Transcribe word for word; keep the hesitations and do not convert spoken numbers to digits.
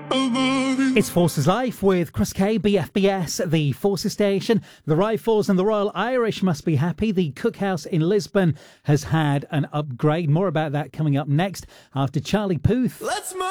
It's Forces Life with Chris Kay, B F B S, the Forces Station. The Rifles and the Royal Irish must be happy. The Cookhouse in Lisbon has had an upgrade. More about that coming up next after Charlie Puth. Let's move.